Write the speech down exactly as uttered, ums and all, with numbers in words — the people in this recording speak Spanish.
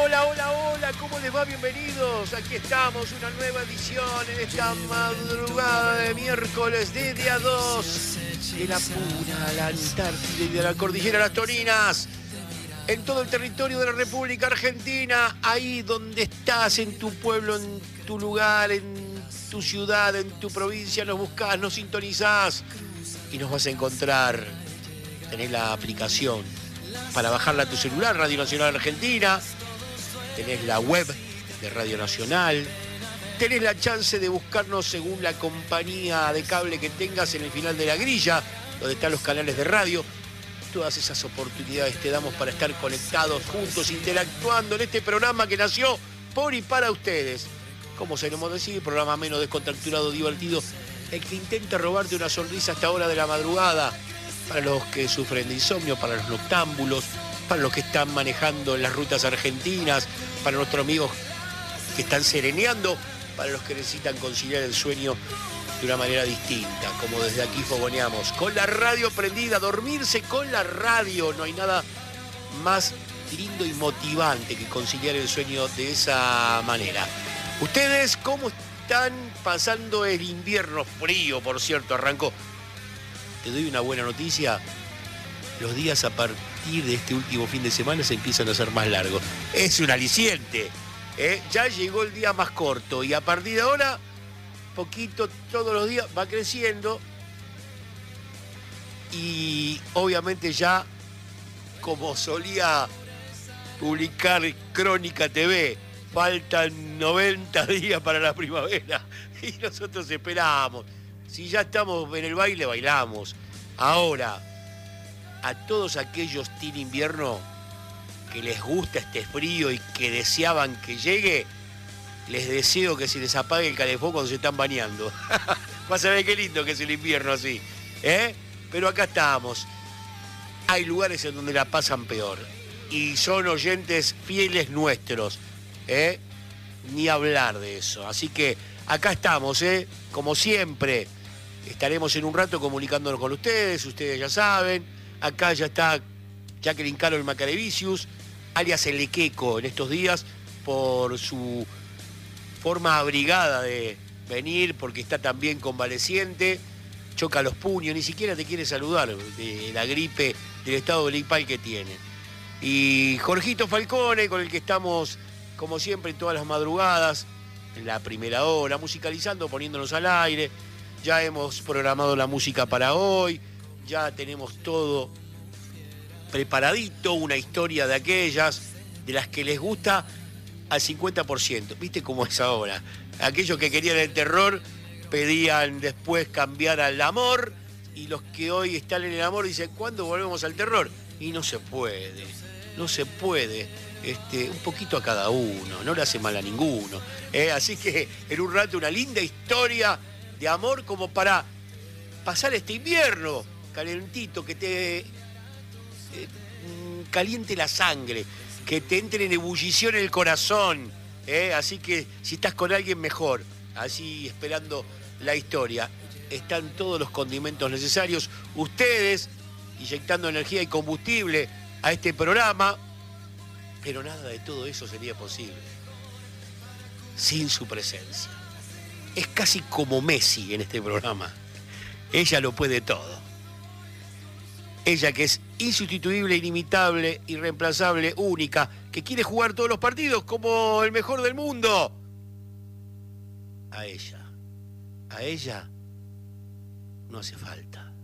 Hola, hola, hola, ¿cómo les va? Bienvenidos. Aquí estamos, una nueva edición en esta madrugada de miércoles de día dos de la Puna, la Antártida y de la Cordillera Las Toninas. En todo el territorio de la República Argentina, ahí donde estás, en tu pueblo, en tu lugar, en tu ciudad, en tu provincia, nos buscás, nos sintonizás y nos vas a encontrar. Tenés la aplicación para bajarla a tu celular, Radio Nacional Argentina. Tenés la web de Radio Nacional. Tenés la chance de buscarnos según la compañía de cable que tengas en el final de la grilla, donde están los canales de radio. Todas esas oportunidades te damos para estar conectados juntos, interactuando en este programa que nació por y para ustedes. Como solemos decir, programa menos descontracturado, divertido, el que intenta robarte una sonrisa a esta hora de la madrugada, para los que sufren de insomnio, para los noctámbulos, para los que están manejando en las rutas argentinas, para nuestros amigos que están sereneando, para los que necesitan conciliar el sueño de una manera distinta, como desde aquí fogoneamos, con la radio prendida, dormirse con la radio. No hay nada más lindo y motivante que conciliar el sueño de esa manera. ¿Ustedes cómo están pasando el invierno frío? Por cierto, arrancó. Te doy una buena noticia. Los días a partir de este último fin de semana se empiezan a hacer más largos. Es un aliciente, ¿eh? Ya llegó el día más corto y a partir de ahora, poquito todos los días va creciendo. Y obviamente ya, como solía publicar Crónica T V, faltan noventa días para la primavera y nosotros esperamos. Si ya estamos en el baile, bailamos. Ahora, a todos aquellos team invierno que les gusta este frío y que deseaban que llegue, les deseo que se les apague el calefón cuando se están bañando. Vas a ver qué lindo que es el invierno así, ¿eh? Pero acá estamos. Hay lugares en donde la pasan peor y son oyentes fieles nuestros, ¿eh? Ni hablar de eso. Así que acá estamos, ¿eh? Como siempre. Estaremos en un rato comunicándonos con ustedes, ustedes ya saben. Acá ya está Jacqueline Carol Macarevicius, alias El Equeco en estos días, por su forma abrigada de venir, porque está también convaleciente, choca los puños, ni siquiera te quiere saludar de la gripe, del estado gripal que tiene. Y Jorgito Falcone, con el que estamos, como siempre, todas las madrugadas, en la primera hora, musicalizando, poniéndonos al aire. Ya hemos programado la música para hoy, ya tenemos todo preparadito, una historia de aquellas, de las que les gusta al cincuenta por ciento. ¿Viste cómo es ahora? Aquellos que querían el terror pedían después cambiar al amor, y los que hoy están en el amor dicen, ¿cuándo volvemos al terror? Y no se puede, no se puede. Este, un poquito a cada uno, no le hace mal a ninguno. ¿eh? Así que en un rato una linda historia de amor como para pasar este invierno calentito, que te eh, caliente la sangre, que te entre en ebullición el corazón, ¿eh? Así que si estás con alguien, mejor, así esperando la historia. Están todos los condimentos necesarios, ustedes inyectando energía y combustible a este programa, pero nada de todo eso sería posible sin su presencia. Es casi como Messi en este programa. Ella lo puede todo. Ella, que es insustituible, inimitable, irreemplazable, única, que quiere jugar todos los partidos como el mejor del mundo. A ella, a ella no hace falta.